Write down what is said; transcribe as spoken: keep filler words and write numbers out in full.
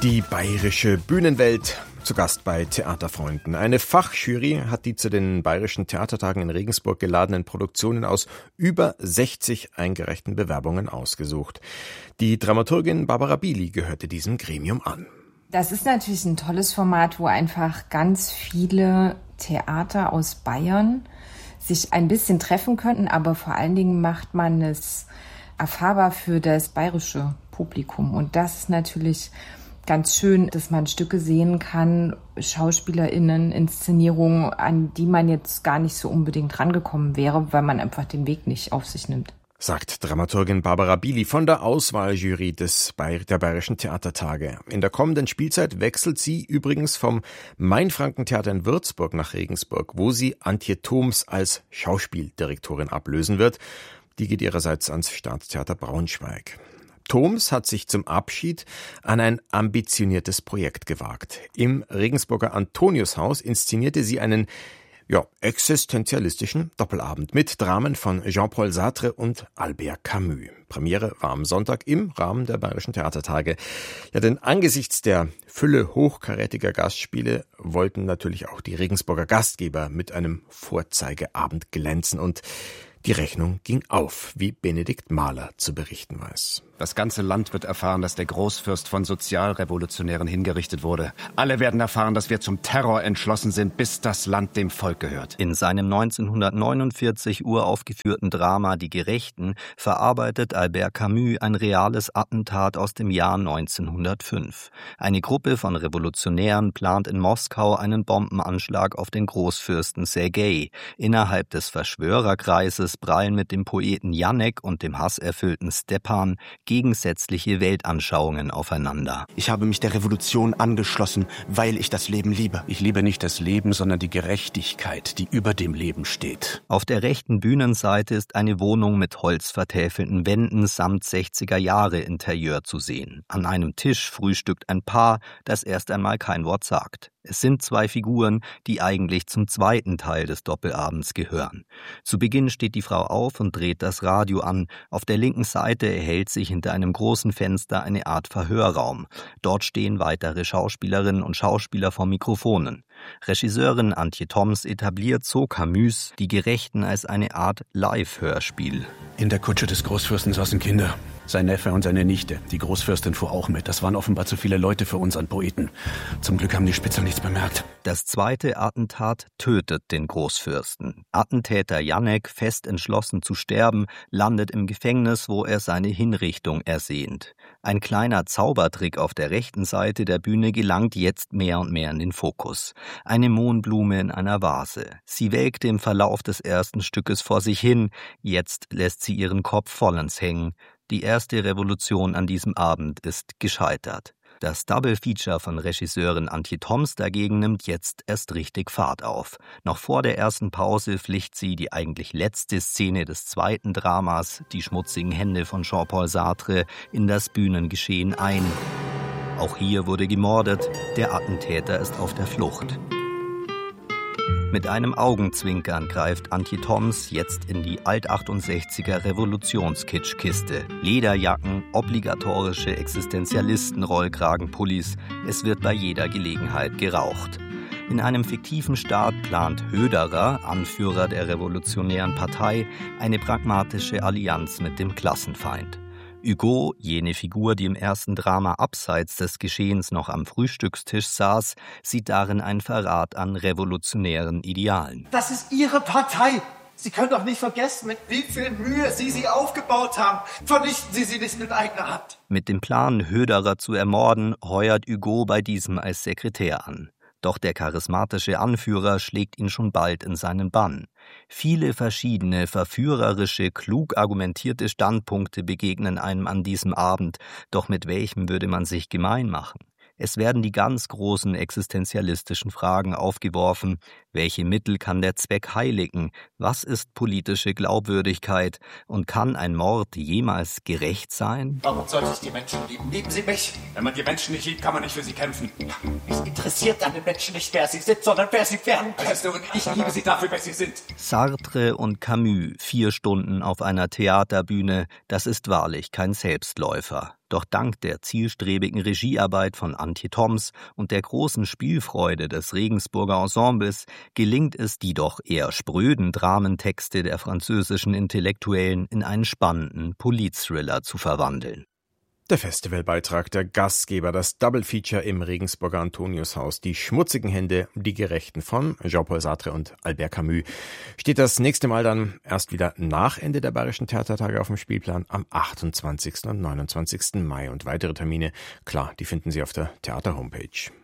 Die bayerische Bühnenwelt, zu Gast bei Theaterfreunden. Eine Fachjury hat die zu den Bayerischen Theatertagen in Regensburg geladenen Produktionen aus über sechzig eingereichten Bewerbungen ausgesucht. Die Dramaturgin Barbara Bili gehörte diesem Gremium an. Das ist natürlich ein tolles Format, wo einfach ganz viele Theater aus Bayern sich ein bisschen treffen könnten, aber vor allen Dingen macht man es erfahrbar für das bayerische Publikum. Und das ist natürlich ganz schön, dass man Stücke sehen kann, SchauspielerInnen, Inszenierungen, an die man jetzt gar nicht so unbedingt rangekommen wäre, weil man einfach den Weg nicht auf sich nimmt. Sagt Dramaturgin Barbara Bili von der Auswahljury des Bayer- der Bayerischen Theatertage. In der kommenden Spielzeit wechselt sie übrigens vom Mainfrankentheater in Würzburg nach Regensburg, wo sie Antje Thoms als Schauspieldirektorin ablösen wird. Die geht ihrerseits ans Staatstheater Braunschweig. Thoms hat sich zum Abschied an ein ambitioniertes Projekt gewagt. Im Regensburger Antoniushaus inszenierte sie einen ja, existenzialistischen Doppelabend mit Dramen von Jean-Paul Sartre und Albert Camus. Premiere war am Sonntag im Rahmen der Bayerischen Theatertage. Ja, denn angesichts der Fülle hochkarätiger Gastspiele wollten natürlich auch die Regensburger Gastgeber mit einem Vorzeigeabend glänzen und die Rechnung ging auf, wie Benedikt Mahler zu berichten weiß. Das ganze Land wird erfahren, dass der Großfürst von Sozialrevolutionären hingerichtet wurde. Alle werden erfahren, dass wir zum Terror entschlossen sind, bis das Land dem Volk gehört. In seinem neunzehnhundertneunundvierzig uraufgeführten Drama Die Gerechten verarbeitet Albert Camus ein reales Attentat aus dem Jahr neunzehnhundertfünf. Eine Gruppe von Revolutionären plant in Moskau einen Bombenanschlag auf den Großfürsten Sergei. Innerhalb des Verschwörerkreises prallen mit dem Poeten Janek und dem hasserfüllten Stepan gegensätzliche Weltanschauungen aufeinander. Ich habe mich der Revolution angeschlossen, weil ich das Leben liebe. Ich liebe nicht das Leben, sondern die Gerechtigkeit, die über dem Leben steht. Auf der rechten Bühnenseite ist eine Wohnung mit holzvertäfelten Wänden samt sechziger-Jahre-Interieur zu sehen. An einem Tisch frühstückt ein Paar, das erst einmal kein Wort sagt. Es sind zwei Figuren, die eigentlich zum zweiten Teil des Doppelabends gehören. Zu Beginn steht die Frau auf und dreht das Radio an. Auf der linken Seite erhält sich hinter einem großen Fenster eine Art Verhörraum. Dort stehen weitere Schauspielerinnen und Schauspieler vor Mikrofonen. Regisseurin Antje Thoms etabliert so Camus Die Gerechten als eine Art Live-Hörspiel. In der Kutsche des Großfürsten saßen Kinder. Sein Neffe und seine Nichte. Die Großfürstin fuhr auch mit. Das waren offenbar zu viele Leute für unseren Poeten. Zum Glück haben die Spitzer nichts bemerkt. Das zweite Attentat tötet den Großfürsten. Attentäter Janek, fest entschlossen zu sterben, landet im Gefängnis, wo er seine Hinrichtung ersehnt. Ein kleiner Zaubertrick auf der rechten Seite der Bühne gelangt jetzt mehr und mehr in den Fokus. Eine Mohnblume in einer Vase. Sie welkte im Verlauf des ersten Stückes vor sich hin. Jetzt lässt sie ihren Kopf vollends hängen. Die erste Revolution an diesem Abend ist gescheitert. Das Double Feature von Regisseurin Antje Thoms dagegen nimmt jetzt erst richtig Fahrt auf. Noch vor der ersten Pause pflicht sie die eigentlich letzte Szene des zweiten Dramas, die schmutzigen Hände von Jean-Paul Sartre, in das Bühnengeschehen ein. Auch hier wurde gemordet, der Attentäter ist auf der Flucht. Mit einem Augenzwinkern greift Antje Thoms jetzt in die Alt-achtundsechziger Revolutionskitschkiste. Lederjacken, obligatorische Existenzialisten-Rollkragenpullis. Es wird bei jeder Gelegenheit geraucht. In einem fiktiven Staat plant Höderer, Anführer der revolutionären Partei, eine pragmatische Allianz mit dem Klassenfeind. Hugo, jene Figur, die im ersten Drama abseits des Geschehens noch am Frühstückstisch saß, sieht darin einen Verrat an revolutionären Idealen. Das ist Ihre Partei. Sie können doch nicht vergessen, mit wie viel Mühe Sie sie aufgebaut haben. Vernichten Sie sie nicht mit eigener Hand. Mit dem Plan, Höderer zu ermorden, heuert Hugo bei diesem als Sekretär an. Doch der charismatische Anführer schlägt ihn schon bald in seinen Bann. Viele verschiedene, verführerische, klug argumentierte Standpunkte begegnen einem an diesem Abend, doch mit welchem würde man sich gemein machen? Es werden die ganz großen existenzialistischen Fragen aufgeworfen. Welche Mittel kann der Zweck heiligen? Was ist politische Glaubwürdigkeit? Und kann ein Mord jemals gerecht sein? Warum sollte ich die Menschen lieben? Lieben Sie mich? Wenn man die Menschen nicht liebt, kann man nicht für sie kämpfen. Es interessiert an den Menschen nicht, wer sie sind, sondern wer sie werden können. Weißt du, ich liebe sie dafür, wer sie sind. Sartre und Camus, vier Stunden auf einer Theaterbühne, das ist wahrlich kein Selbstläufer. Doch dank der zielstrebigen Regiearbeit von Antje Toms und der großen Spielfreude des Regensburger Ensembles gelingt es, die doch eher spröden Dramentexte der französischen Intellektuellen in einen spannenden Polit-Thriller zu verwandeln. Der Festivalbeitrag der Gastgeber, das Double Feature im Regensburger Antoniushaus, Die schmutzigen Hände, die Gerechten von Jean-Paul Sartre und Albert Camus, steht das nächste Mal dann erst wieder nach Ende der Bayerischen Theatertage auf dem Spielplan am achtundzwanzigsten und neunundzwanzigsten Mai. Und weitere Termine, klar, die finden Sie auf der Theater-Homepage.